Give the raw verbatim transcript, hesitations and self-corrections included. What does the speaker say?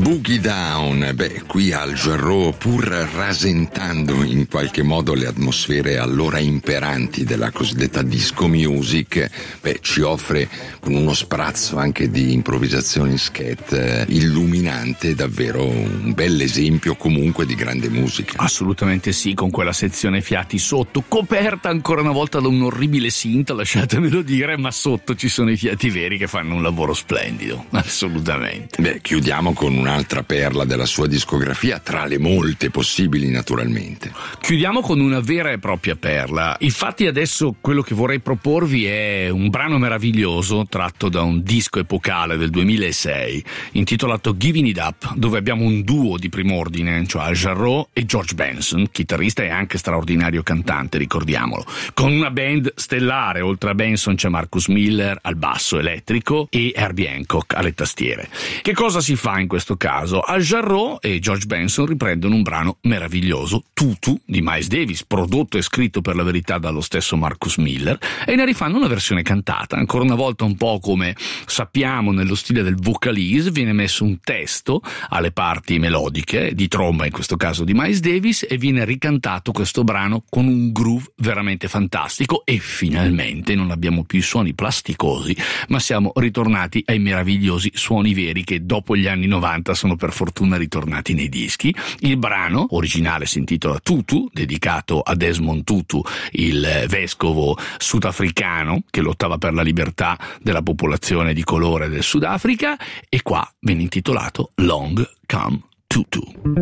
Boogie Down, beh, qui al Jarreau, pur rasentando in qualche modo le atmosfere allora imperanti della cosiddetta disco music, beh, ci offre con uno sprazzo anche di improvvisazione scat eh, illuminante, davvero un bel esempio comunque di grande musica. Assolutamente sì, con quella sezione fiati sotto, coperta ancora una volta da un orribile synth, lasciatemelo dire, ma sotto ci sono i fiati veri che fanno un lavoro splendido, assolutamente. Beh, chiudiamo con un'altra perla della sua discografia, tra le molte possibili naturalmente. Chiudiamo con una vera e propria perla. Infatti adesso quello che vorrei proporvi è un brano meraviglioso tratto da un disco epocale del duemilasei intitolato Giving It Up, dove abbiamo un duo di prim'ordine, cioè Al Jarreau e George Benson, chitarrista e anche straordinario cantante, ricordiamolo, con una band stellare. Oltre a Benson c'è Marcus Miller al basso elettrico e Herbie Hancock alle tastiere. Che cosa si fa in questo caso? Al Jarreau e George Benson riprendono un brano meraviglioso, Tutu, di Miles Davis, prodotto e scritto per la verità dallo stesso Marcus Miller, e ne rifanno una versione cantata. Ancora una volta, un po' come sappiamo nello stile del vocalese, viene messo un testo alle parti melodiche, di tromba in questo caso di Miles Davis, e viene ricantato questo brano con un groove veramente fantastico. E finalmente non abbiamo più i suoni plasticosi, ma siamo ritornati ai meravigliosi suoni veri che dopo gli anni novanta sono per fortuna ritornati nei dischi. Il brano originale si intitola Tutu, dedicato a Desmond Tutu, il vescovo sudafricano che lottava per la libertà della popolazione di colore del Sudafrica, e qua viene intitolato Long Come Tutu.